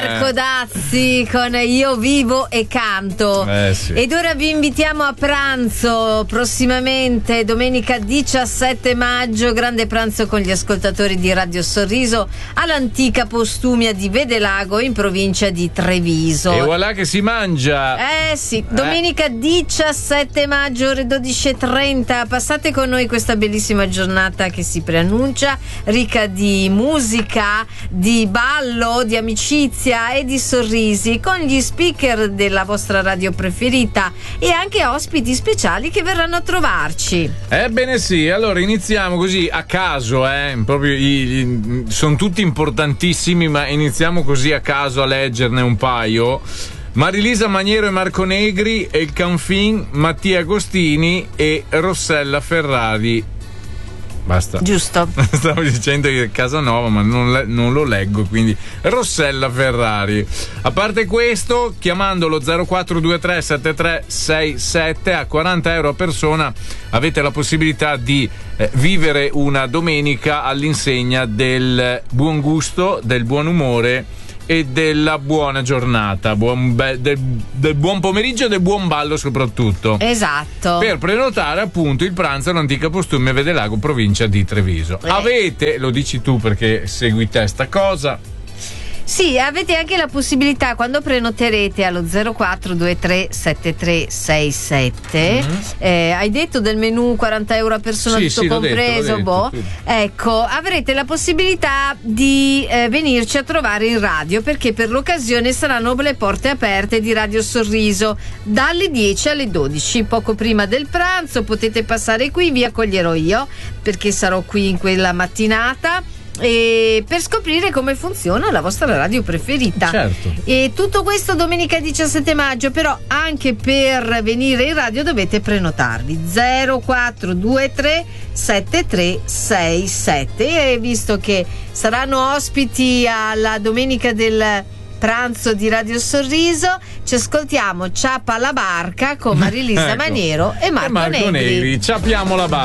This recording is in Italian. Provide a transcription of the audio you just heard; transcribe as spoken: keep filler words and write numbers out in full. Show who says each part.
Speaker 1: Marco Dazzi con Io vivo e canto.
Speaker 2: Eh, sì.
Speaker 1: Ed ora vi invitiamo a pranzo prossimamente domenica diciassette maggio, grande pranzo con gli ascoltatori di Radio Sorriso all'antica Postumia di Vedelago in provincia di Treviso.
Speaker 2: E voilà che si mangia.
Speaker 1: Eh sì, domenica eh. diciassette maggio ore dodici e trenta. Passate con noi questa bellissima giornata che si preannuncia, ricca di musica, di ballo, di amicizia e di sorrisi, con gli speaker della vostra radio preferita e anche ospiti speciali che verranno a trovarci.
Speaker 2: Ebbene sì, allora iniziamo così a caso, eh? Proprio i, i, sono tutti importantissimi, ma iniziamo così a caso a leggerne un paio. Marilisa Maniero e Marco Negri, El Canfin, Mattia Agostini e Rossella Ferrari. Basta.
Speaker 1: Giusto.
Speaker 2: Stavo dicendo che è Casanova, ma non, le, non lo leggo, quindi Rossella Ferrari. A parte questo, chiamandolo zero quattro due tre sette tre sei sette a quaranta euro a persona avete la possibilità di eh, vivere una domenica all'insegna del buon gusto, del buon umore e della buona giornata, buon be- del, del buon pomeriggio e del buon ballo soprattutto.
Speaker 1: Esatto.
Speaker 2: Per prenotare appunto il pranzo all'antica Postumia Vedelago, provincia di Treviso. Eh. Avete, lo dici tu perché segui te sta cosa.
Speaker 1: Sì, avete anche la possibilità quando prenoterete allo zero quattro due tre sette tre sei sette. Mm-hmm. eh, hai detto del menù quaranta euro a persona,
Speaker 2: sì,
Speaker 1: tutto
Speaker 2: sì,
Speaker 1: compreso,
Speaker 2: l'ho detto,
Speaker 1: boh.
Speaker 2: l'ho detto.
Speaker 1: Ecco, avrete la possibilità di eh, venirci a trovare in radio, perché per l'occasione saranno le porte aperte di Radio Sorriso dalle dieci alle dodici, poco prima del pranzo. Potete passare qui, vi accoglierò io perché sarò qui in quella mattinata, e per scoprire come funziona la vostra radio preferita.
Speaker 2: Certo.
Speaker 1: E tutto questo domenica diciassette maggio, però anche per venire in radio dovete prenotarvi zero quattro due tre sette tre sei sette. E visto che saranno ospiti alla domenica del pranzo di Radio Sorriso, ci ascoltiamo Ciappa la barca con Marilisa
Speaker 2: ecco.
Speaker 1: Maniero e Marco,
Speaker 2: e Marco
Speaker 1: Negri.
Speaker 2: Negri. Ciappiamo la barca.